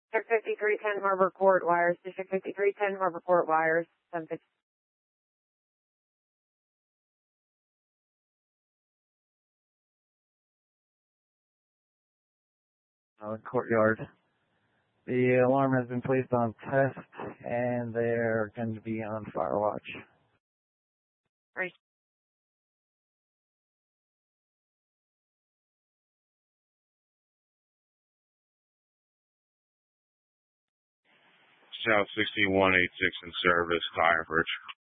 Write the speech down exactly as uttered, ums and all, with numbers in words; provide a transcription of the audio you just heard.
District fifty-three ten Harbor Court wires. District fifty-three ten Harbor Court wires. seven fifty. Uh, courtyard. The alarm has been placed on test, and they're going to be on fire watch. Right. South sixty-one eighty-six in service, Fire Bridge.